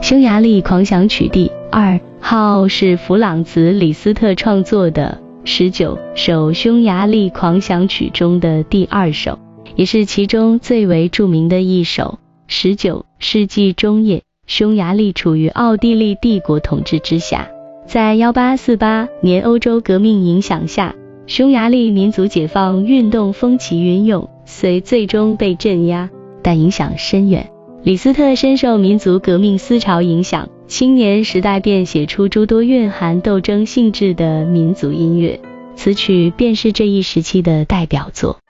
匈牙利狂想曲第2号是弗朗茨·李斯特创作的19首匈牙利狂想曲中的第2首，也是其中最为著名的一首。19世纪中叶，匈牙利处于奥地利帝国统治之下，在1848年欧洲革命影响下，匈牙利民族解放运动风起云涌，虽最终被镇压，但影响深远。李斯特深受民族革命思潮影响，青年时代便写出诸多蕴含斗争性质的民族音乐，此曲便是这一时期的代表作。